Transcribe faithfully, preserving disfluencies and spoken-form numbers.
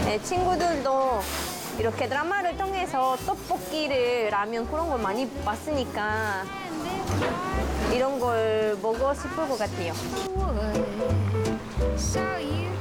네, 친구들도 이렇게 드라마를 통해서 떡볶이를, 라면 그런 걸 많이 봤으니까 이런 걸 먹고 싶을 것 같아요. So you